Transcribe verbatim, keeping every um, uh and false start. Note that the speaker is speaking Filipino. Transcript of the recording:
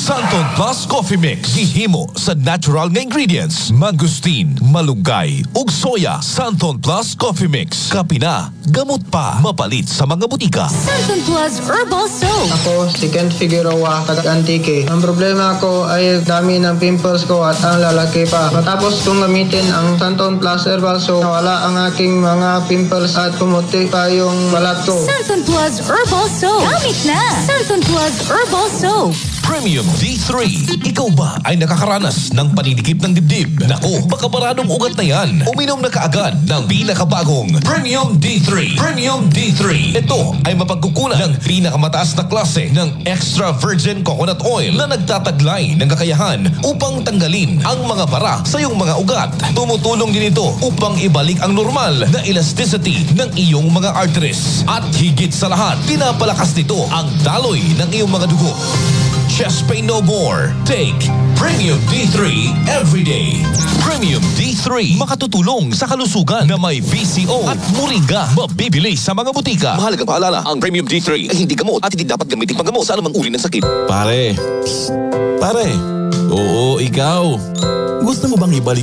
Santon Plus Coffee Mix. Gihimo sa natural nga ingredients. Mangustin, malunggay, ug soya. Santon Plus Coffee Mix. Kapi na, gamot pa. Mapalit sa mga butika. Santon Plus Herbal Soap. Ako si Kent Figueroa, taga-Antique. Ang problema ko ay dami ng pimples ko at ang lalaki pa. Matapos kong gamitin ang Santon Plus Herbal Soap, nawala ang aking mga pimples at pumuti pa yung balat ko. Santon Plus Herbal Soap. Gamit na. Santon Plus Herbal Soap. Premium D three. Ikaw ba ay nakakaranas ng paninikip ng dibdib? Nako, baka maradong ugat na yan. Uminom na kaagad ng pinakabagong Premium D three. Premium D three. Ito ay mapagkukunan ng pinakamataas na klase ng extra virgin coconut oil na nagtataglay ng kakayahan upang tanggalin ang mga bara sa iyong mga ugat. Tumutulong din ito upang ibalik ang normal na elasticity ng iyong mga arteries. At higit sa lahat, pinapalakas nito ang daloy ng iyong mga dugo. Chest pain no more. Take Premium D three every day. Premium D three makatutulong sa kalusugan na may V C O at moringa. Mabibili sa mga butika. Mahalagang paalala, ang Premium D three ay hindi gamot at hindi dapat gamitin panggamot sa anumang uri ng sakit. Pare. Pare. Oo, ikaw. Gusto mo bang ibalik